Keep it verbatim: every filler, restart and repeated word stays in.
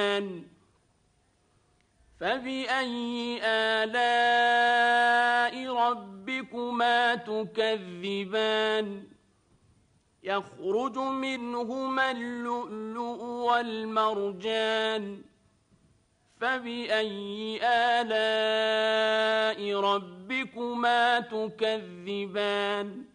فبأي آلاء ربكما تكذبان يخرج منهما اللؤلؤ والمرجان فبأي آلاء ربكما تكذبان